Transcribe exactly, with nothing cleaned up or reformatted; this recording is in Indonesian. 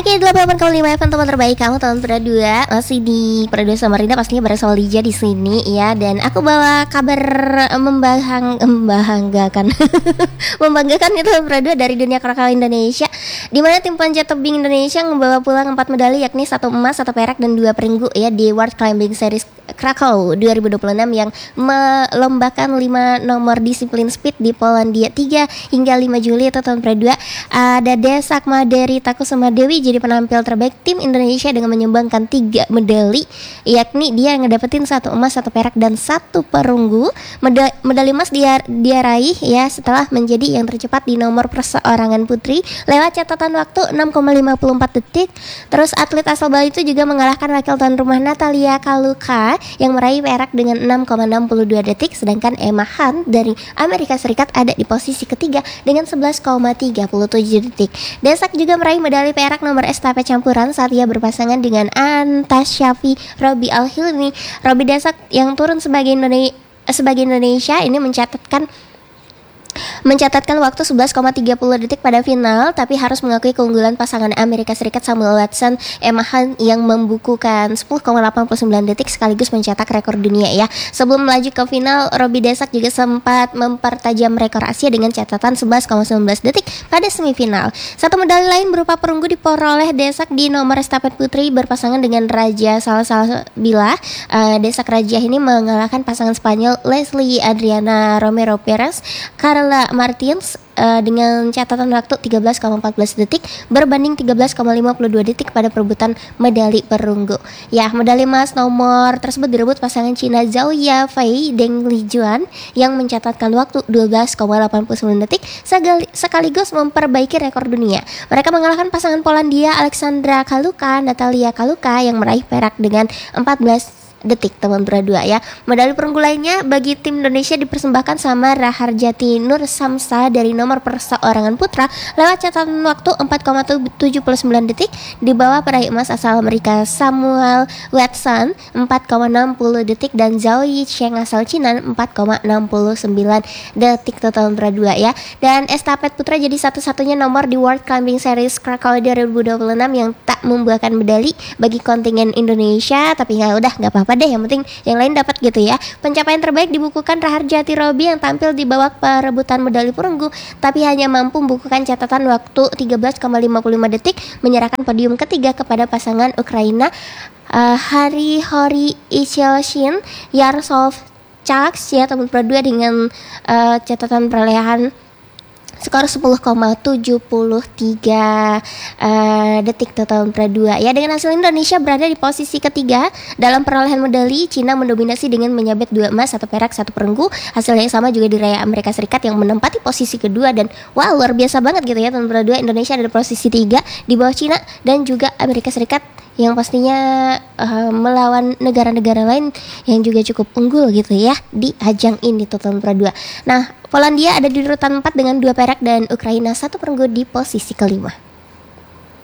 Oke, delapan puluh delapan koma lima F M teman terbaik kamu tahun Pradua. Masih di Pradua Samarinda, pastinya bareng sama Lija di sini ya. Dan aku bawa kabar membahang membanggakan membanggakan itu Pradua dari dunia krakal Indonesia, di mana tim panjat tebing Indonesia membawa pulang empat medali, yakni satu emas, satu perak dan dua perunggu ya di World Climbing Series Krakow dua ribu dua puluh enam yang melombakan lima nomor disiplin speed di Polandia tiga hingga lima Juli itu tahun Pradua. Ada Desak Maderi Takusuma Dewi jadi penampil terbaik tim Indonesia dengan menyumbangkan tiga medali, yakni dia ngedapetin satu emas, satu perak dan satu perunggu. Medali, medali emas dia dia raih ya setelah menjadi yang tercepat di nomor perseorangan putri lewat catatan waktu enam koma lima empat detik. Terus atlet asal Bali itu juga mengalahkan wakil tuan rumah Natalia Kaluka yang meraih perak dengan enam koma enam dua detik, sedangkan Emma Hunt dari Amerika Serikat ada di posisi ketiga dengan sebelas koma tiga tujuh detik. Desak juga meraih medali perak nomor estafet campuran saat ia berpasangan dengan Antasyafi Robi Al-Hilmi. Robi Desak yang turun sebagai Indonesia, sebagai Indonesia ini mencatatkan mencatatkan waktu sebelas koma tiga nol detik pada final, tapi harus mengakui keunggulan pasangan Amerika Serikat Samuel Watson Emma Hunt yang membukukan sepuluh koma delapan sembilan detik sekaligus mencetak rekor dunia ya. Sebelum melaju ke final, Robi Desak juga sempat mempertajam rekor Asia dengan catatan sebelas koma satu sembilan detik pada semifinal. Satu medali lain berupa perunggu diperoleh Desak di nomor estafet putri berpasangan dengan Raja Salsabila. Uh, Desak Raja ini mengalahkan pasangan Spanyol Leslie Adriana Romero Perez Carla Martins uh, dengan catatan waktu tiga belas koma empat belas detik berbanding tiga belas koma lima dua detik pada perebutan medali perunggu. Ya, medali emas nomor tersebut direbut pasangan Cina Zhao Yafei Deng Lijuan yang mencatatkan waktu dua belas koma delapan sembilan detik sekaligus memperbaiki rekor dunia. Mereka mengalahkan pasangan Polandia Alexandra Kaluka, Natalia Kaluka yang meraih perak dengan empat belas detik teman Pradua ya. Medali perunggu lainnya bagi tim Indonesia dipersembahkan sama Raharjati Nur Samsa dari nomor perseorangan putra lewat catatan waktu empat koma tujuh sembilan detik di bawah peraih emas asal Amerika Samuel Watson empat koma enam nol detik dan Zhao Yicheng asal Cina empat koma enam sembilan detik teman Pradua ya. Dan estafet putra jadi satu-satunya nomor di World Climbing Series Krakow dua ribu dua puluh enam yang tak membuahkan medali bagi kontingen Indonesia, tapi ya udah nggak apa-apa deh, yang penting yang lain dapat gitu ya. Pencapaian terbaik dibukukan Raharjati Robi yang tampil di bawah perebutan medali perunggu tapi hanya mampu membukukan catatan waktu tiga belas koma lima lima detik, menyerahkan podium ketiga kepada pasangan Ukraina uh, Hari Hori Ichelshin Yaroslav Chaks ya teman Pradua dengan uh, catatan perolehan skor sepuluh koma tujuh tiga uh, detik total Pradua ya. Dengan hasil Indonesia berada di posisi ketiga dalam perolehan medali. Cina mendominasi dengan menyabet dua emas, satu perak, satu perunggu. Hasil yang sama juga diraih Amerika Serikat yang menempati posisi kedua. Dan wow, luar biasa banget gitu ya teman Pradua. Indonesia ada di posisi tiga di bawah Cina dan juga Amerika Serikat yang pastinya uh, melawan negara-negara lain yang juga cukup unggul gitu ya di ajang ini total Pradua. Nah, Polandia ada di urutan empat dengan dua perak dan Ukraina satu perunggu di posisi kelima.